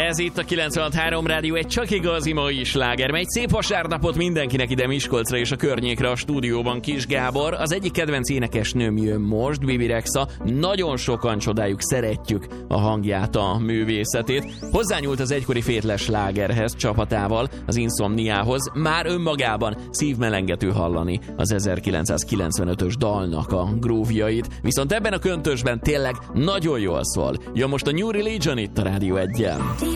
Ez itt a 96.3 Rádió, egy csak igazi mai sláger, mely szép vasárnapot mindenkinek ide Miskolcra és a környékre. A stúdióban Kis Gábor, az egyik kedvenc énekesnőm jön most, Bibi Rexa. Nagyon sokan csodáljuk, szeretjük a hangját, a művészetét. Hozzányúlt az egykori Fétles slágerhez csapatával, az Insomniához. Már önmagában szívmelengető hallani az 1995-ös dalnak a groove-jait. Viszont ebben a köntösben tényleg nagyon jól szól. Jön most a New Religion itt a Rádió 1-jel.